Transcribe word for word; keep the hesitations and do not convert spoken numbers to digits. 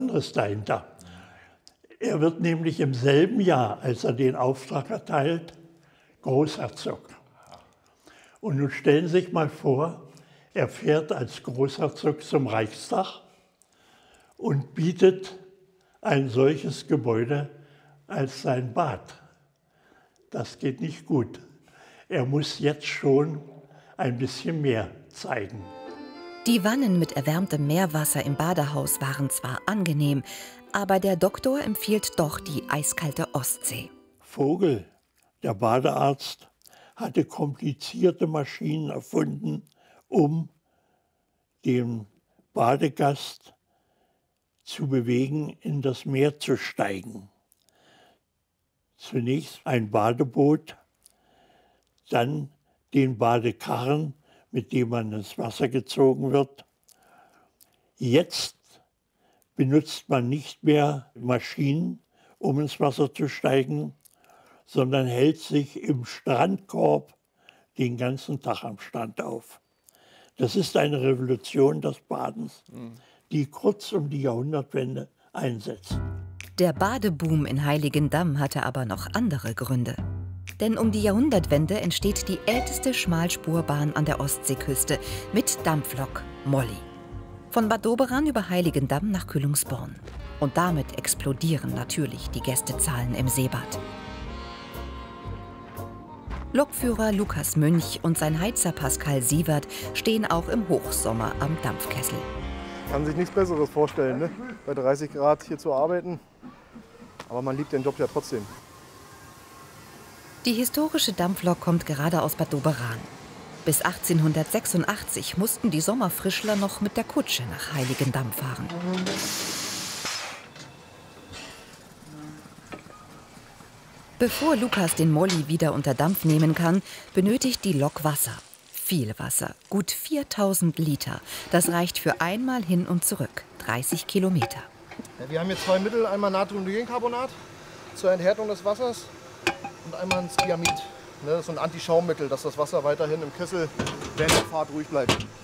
anderes dahinter. Er wird nämlich im selben Jahr, als er den Auftrag erteilt, Großherzog. Und nun stellen Sie sich mal vor, er fährt als Großherzog zum Reichstag und bietet ein solches Gebäude als sein Bad. Das geht nicht gut. Er muss jetzt schon ein bisschen mehr zeigen. Die Wannen mit erwärmtem Meerwasser im Badehaus waren zwar angenehm, aber der Doktor empfiehlt doch die eiskalte Ostsee. Vogel, der Badearzt, hatte komplizierte Maschinen erfunden, um den Badegast zu bewegen, in das Meer zu steigen. Zunächst ein Badeboot, dann den Badekarren, mit dem man ins Wasser gezogen wird. Jetzt benutzt man nicht mehr Maschinen, um ins Wasser zu steigen, sondern hält sich im Strandkorb den ganzen Tag am Strand auf. Das ist eine Revolution des Badens, die kurz um die Jahrhundertwende einsetzt. Der Badeboom in Heiligendamm hatte aber noch andere Gründe. Denn um die Jahrhundertwende entsteht die älteste Schmalspurbahn an der Ostseeküste mit Dampflok Molly. Von Bad Doberan über Heiligendamm nach Kühlungsborn. Und damit explodieren natürlich die Gästezahlen im Seebad. Lokführer Lukas Münch und sein Heizer Pascal Sievert stehen auch im Hochsommer am Dampfkessel. Kann sich nichts Besseres vorstellen, ne? Bei dreißig Grad hier zu arbeiten. Aber man liebt den Job ja trotzdem. Die historische Dampflok kommt gerade aus Bad Doberan. Bis achtzehnhundertsechsundachtzig mussten die Sommerfrischler noch mit der Kutsche nach Heiligendamm fahren. Bevor Lukas den Molly wieder unter Dampf nehmen kann, benötigt die Lok Wasser. Viel Wasser, gut viertausend Liter. Das reicht für einmal hin und zurück, dreißig Kilometer. Ja, wir haben hier zwei Mittel, einmal Natriumdihlencarbonat zur Enthärtung des Wassers und einmal ein Skiamid. Das ist so ein Antischaummittel, dass das Wasser weiterhin im Kessel während der Fahrt ruhig bleibt.